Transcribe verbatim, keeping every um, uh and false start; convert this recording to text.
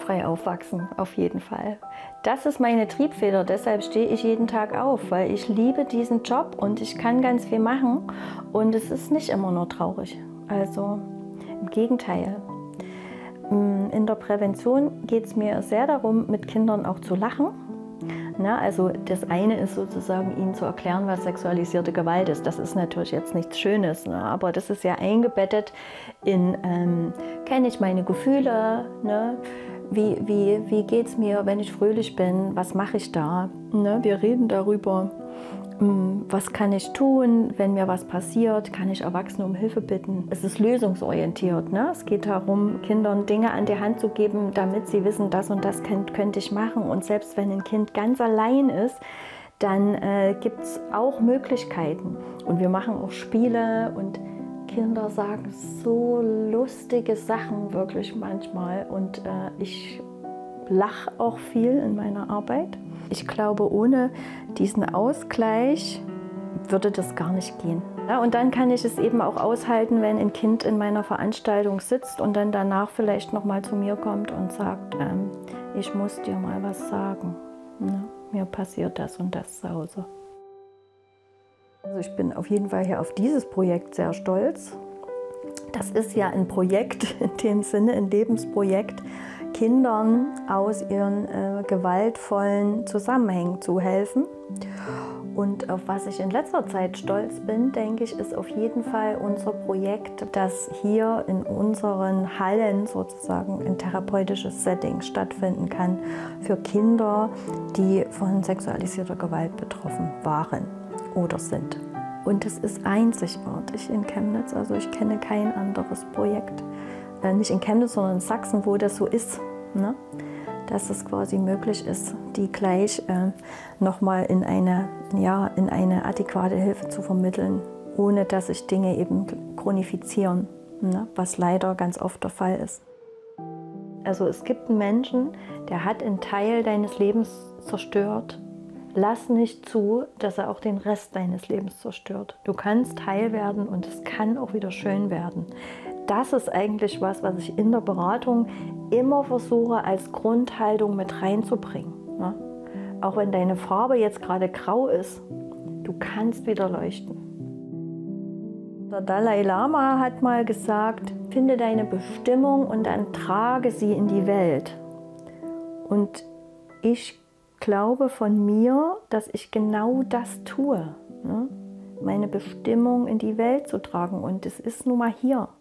gewaltfrei aufwachsen, auf jeden Fall. Das ist meine Triebfeder, deshalb stehe ich jeden Tag auf, weil ich liebe diesen Job und ich kann ganz viel machen und es ist nicht immer nur traurig. Also im Gegenteil. In der Prävention geht es mir sehr darum, mit Kindern auch zu lachen. Na, also das eine ist sozusagen, ihnen zu erklären, was sexualisierte Gewalt ist. Das ist natürlich jetzt nichts Schönes, ne? Aber das ist ja eingebettet in, ähm, kenne ich meine Gefühle, ne? Wie, wie, wie geht es mir, wenn ich fröhlich bin, was mache ich da? Ne? Wir reden darüber, was kann ich tun, wenn mir was passiert, kann ich Erwachsene um Hilfe bitten. Es ist lösungsorientiert. Ne? Es geht darum, Kindern Dinge an die Hand zu geben, damit sie wissen, das und das könnt, könnte ich machen. Und selbst wenn ein Kind ganz allein ist, dann äh, gibt es auch Möglichkeiten. Und wir machen auch Spiele und Kinder sagen so lustige Sachen wirklich manchmal. Und äh, ich lache auch viel in meiner Arbeit. Ich glaube, ohne diesen Ausgleich würde das gar nicht gehen. Ja, und dann kann ich es eben auch aushalten, wenn ein Kind in meiner Veranstaltung sitzt und dann danach vielleicht noch mal zu mir kommt und sagt, ähm, ich muss dir mal was sagen. Ne? Mir passiert das und das zu Hause. Also ich bin auf jeden Fall hier auf dieses Projekt sehr stolz. Das ist ja ein Projekt, in dem Sinne ein Lebensprojekt, Kindern aus ihren äh, gewaltvollen Zusammenhängen zu helfen. Und auf was ich in letzter Zeit stolz bin, denke ich, ist auf jeden Fall unser Projekt, dass hier in unseren Hallen sozusagen ein therapeutisches Setting stattfinden kann für Kinder, die von sexualisierter Gewalt betroffen waren oder sind. Und es ist einzigartig in Chemnitz, also ich kenne kein anderes Projekt. Nicht in Chemnitz, sondern in Sachsen, wo das so ist, ne? Dass es quasi möglich ist, die gleich äh, nochmal in eine, ja, in eine adäquate Hilfe zu vermitteln, ohne dass sich Dinge eben chronifizieren, ne? Was leider ganz oft der Fall ist. Also es gibt einen Menschen, der hat einen Teil deines Lebens zerstört. Lass nicht zu, dass er auch den Rest deines Lebens zerstört. Du kannst heil werden und es kann auch wieder schön werden. Das ist eigentlich was, was ich in der Beratung immer versuche, als Grundhaltung mit reinzubringen. Ne? Auch wenn deine Farbe jetzt gerade grau ist, du kannst wieder leuchten. Der Dalai Lama hat mal gesagt, finde deine Bestimmung und dann trage sie in die Welt. Und ich glaube von mir, dass ich genau das tue. Ne? Meine Bestimmung in die Welt zu tragen und es ist nun mal hier.